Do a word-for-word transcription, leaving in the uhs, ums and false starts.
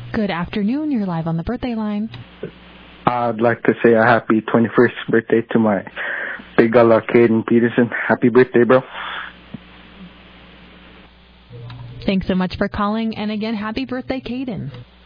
Good afternoon. You're live on the birthday line. I'd like to say a happy twenty-first birthday to my big gala, Caden Peterson. Happy birthday, bro. Thanks so much for calling. And again, happy birthday, Caden.